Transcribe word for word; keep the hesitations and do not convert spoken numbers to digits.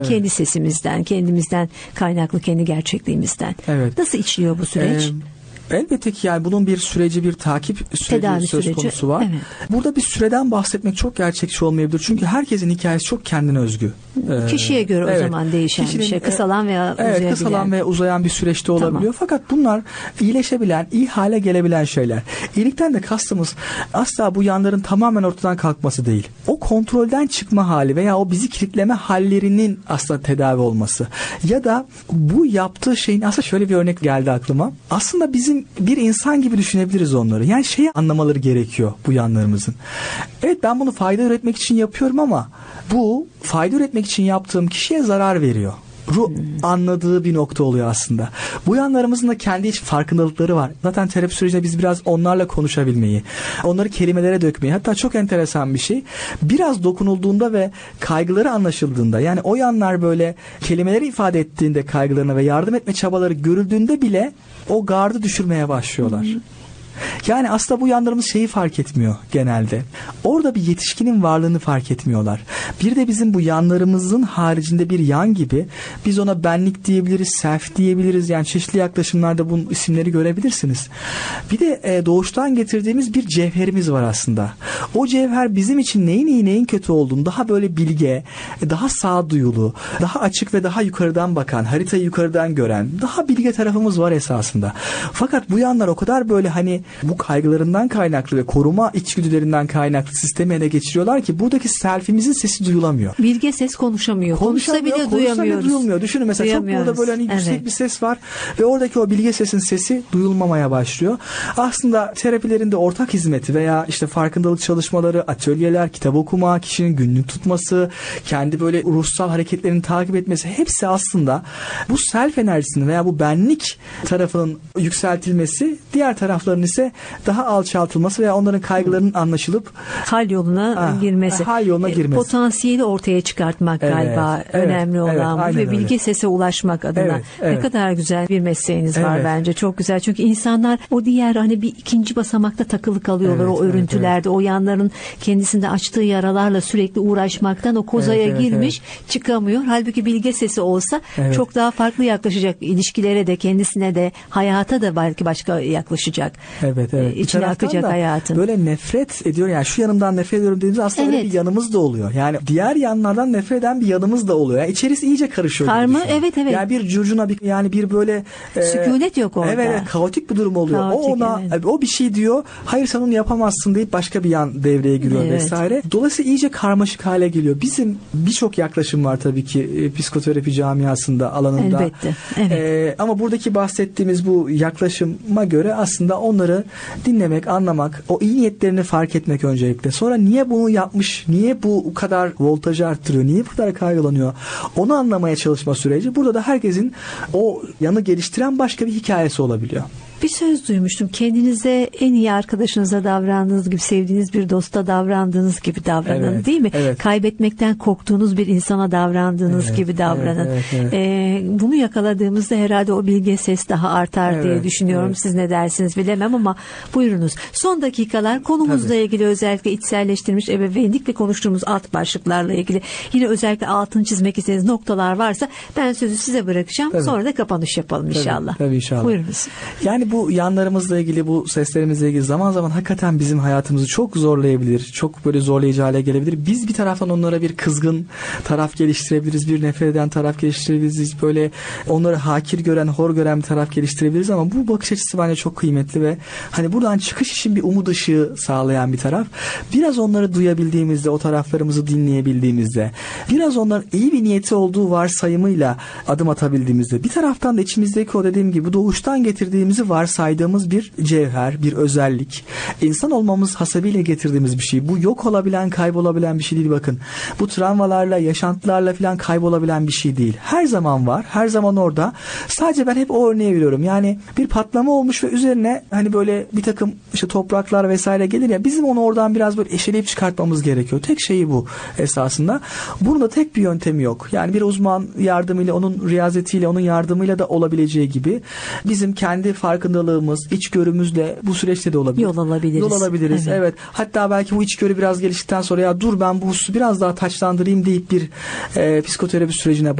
Evet. Kendi sesimizden, kendimizden kaynaklı, kendi gerçekliğimizden. Evet. Nasıl işliyor bu süreç? Ee, Elbette ki yani bunun bir süreci, bir takip süreci Tedavi söz süreci. konusu var. Evet. Burada bir süreden bahsetmek çok gerçekçi olmayabilir. Çünkü herkesin hikayesi çok kendine özgü. Ee, Kişiye göre evet. o zaman değişen Kişinin, bir şey. Kısalan veya uzayabilen. Evet, kısalan ve uzayan bir süreçte olabiliyor. Tamam. Fakat bunlar iyileşebilen, iyi hale gelebilen şeyler. İyilikten de kastımız asla bu yanların tamamen ortadan kalkması değil. O kontrolden çıkma hali veya o bizi kilitleme hallerinin aslında tedavi olması. Ya da bu yaptığı şeyin aslında şöyle bir örnek geldi aklıma. Aslında bizim bir insan gibi düşünebiliriz onları. Yani şeyi anlamaları gerekiyor bu yanlarımızın. Evet, ben bunu fayda üretmek için yapıyorum ama bu fayda üretmek için yaptığım kişiye zarar veriyor. Ruh hmm. anladığı bir nokta oluyor aslında. Bu yanlarımızın da kendi iç farkındalıkları var. Zaten terapi sürecinde biz biraz onlarla konuşabilmeyi, onları kelimelere dökmeyi, hatta çok enteresan bir şey, biraz dokunulduğunda ve kaygıları anlaşıldığında, yani o yanlar böyle kelimeleri ifade ettiğinde kaygılarına ve yardım etme çabaları görüldüğünde bile o gardı düşürmeye başlıyorlar. Hmm. Yani aslında bu yanlarımız şeyi fark etmiyor genelde. Orada bir yetişkinin varlığını fark etmiyorlar. Bir de bizim bu yanlarımızın haricinde bir yan gibi, biz ona benlik diyebiliriz, self diyebiliriz. Yani çeşitli yaklaşımlarda bunun isimleri görebilirsiniz. Bir de e, doğuştan getirdiğimiz bir cevherimiz var aslında. O cevher bizim için neyin iyi neyin kötü olduğunu daha böyle bilge, daha sağduyulu, daha açık ve daha yukarıdan bakan, haritayı yukarıdan gören, daha bilge tarafımız var esasında. Fakat bu yanlar o kadar böyle hani bu kaygılarından kaynaklı ve koruma içgüdülerinden kaynaklı sistemi ele geçiriyorlar ki buradaki selfimizin sesi duyulamıyor. Bilge ses konuşamıyor. Konuşsa bile konuşsa duyamıyoruz. Bile duyulmuyor. Düşünün mesela çok burada böyle hani yüksek evet. bir ses var ve oradaki o bilge sesin sesi duyulmamaya başlıyor. Aslında terapilerinde ortak hizmeti veya işte farkındalık çalışmaları, atölyeler, kitap okuma, kişinin günlük tutması, kendi böyle ruhsal hareketlerini takip etmesi, hepsi aslında bu self enerjisinin veya bu benlik tarafının yükseltilmesi, diğer tarafların ise daha alçaltılması veya onların kaygılarının anlaşılıp hal yoluna ha, girmesi. Hal yoluna girmesi. Potansiyeli ortaya çıkartmak evet, galiba evet, önemli olan evet, bu ve bilgi sese ulaşmak adına. Evet, evet. Ne kadar güzel bir mesleğiniz evet. var bence. Çok güzel. Çünkü insanlar o diğer hani bir ikinci basamakta takılı kalıyorlar evet, o örüntülerde. Evet, evet. O yanların kendisinde açtığı yaralarla sürekli uğraşmaktan o kozaya evet, evet, girmiş evet. çıkamıyor. Halbuki bilge sesi olsa evet. çok daha farklı yaklaşacak. İlişkilere de, kendisine de, hayata da belki başka yaklaşacak. Evet evet. İçine akacak hayatın. Böyle nefret ediyor. Yani şu yanımdan nefret ediyorum dediğimizde aslında evet. öyle bir yanımız da oluyor. Yani diğer yanlardan nefret eden bir yanımız da oluyor. Yani içerisi iyice karışıyor. Karma evet evet. Yani bir curcuna bir yani bir böyle e, sükunet yok orada. Evet, evet kaotik bir durum oluyor. Kaotik, o ona evet. o bir şey diyor. Hayır sen onu yapamazsın deyip başka bir yan devreye giriyor evet. vesaire. Dolayısıyla iyice karmaşık hale geliyor. Bizim birçok yaklaşım var tabii ki e, psikoterapi camiasında, alanında. Elbette. Evet. E, ama buradaki bahsettiğimiz bu yaklaşıma göre aslında onları dinlemek, anlamak, o iyi niyetlerini fark etmek öncelikle. Sonra niye bunu yapmış, niye bu kadar voltajı arttırıyor, niye bu kadar kaygılanıyor, onu anlamaya çalışma süreci. Burada da herkesin o yanı geliştiren başka bir hikayesi olabiliyor. Bir söz duymuştum. Kendinize en iyi arkadaşınıza davrandığınız gibi, sevdiğiniz bir dosta davrandığınız gibi davranın, evet, değil mi? Evet. Kaybetmekten korktuğunuz bir insana davrandığınız evet, gibi davranın. Evet, evet, evet. Ee, bunu yakaladığımızda herhalde o bilge ses daha artar evet, diye düşünüyorum. Evet. Siz ne dersiniz bilemem ama buyurunuz. Son dakikalar konumuzla Tabii. ilgili, özellikle içselleştirilmiş ebeveynlik ve konuştuğumuz alt başlıklarla ilgili yine özellikle altını çizmek istediğiniz noktalar varsa ben sözü size bırakacağım. Tabii. Sonra da kapanış yapalım inşallah. Tabii, tabii inşallah. Buyurunuz. Yani bu yanlarımızla ilgili, bu seslerimizle ilgili zaman zaman hakikaten bizim hayatımızı çok zorlayabilir. Çok böyle zorlayıcı hale gelebilir. Biz bir taraftan onlara bir kızgın taraf geliştirebiliriz. Bir nefret eden taraf geliştirebiliriz. Böyle onları hakir gören, hor gören bir taraf geliştirebiliriz ama bu bakış açısı bence çok kıymetli ve hani buradan çıkış için bir umut ışığı sağlayan bir taraf. Biraz onları duyabildiğimizde, o taraflarımızı dinleyebildiğimizde, biraz onların iyi bir niyeti olduğu varsayımıyla adım atabildiğimizde, bir taraftan da içimizdeki o dediğim gibi doğuştan getirdiğimizi varsaydığımız bir cevher, bir özellik, insan olmamız hasebiyle getirdiğimiz bir şey. Bu yok olabilen, kaybolabilen bir şey değil bakın. Bu travmalarla, yaşantılarla falan kaybolabilen bir şey değil. Her zaman var, her zaman orada. Sadece ben hep o örneği veriyorum. Yani bir patlama olmuş ve üzerine hani böyle bir takım işte topraklar vesaire gelir ya, bizim onu oradan biraz böyle eşeleyip çıkartmamız gerekiyor. Tek şeyi bu esasında. Bunun da tek bir yöntemi yok. Yani bir uzman yardımıyla, onun riyazetiyle, onun yardımıyla da olabileceği gibi bizim kendi farkındalığımızla farkındalığımız, içgörümüzle bu süreçte de olabilir. Yol alabiliriz. Yol alabiliriz. Evet. evet. Hatta belki bu içgörü biraz geliştikten sonra ya dur ben bu hususu biraz daha taçlandırayım deyip bir e, psikoterapi sürecine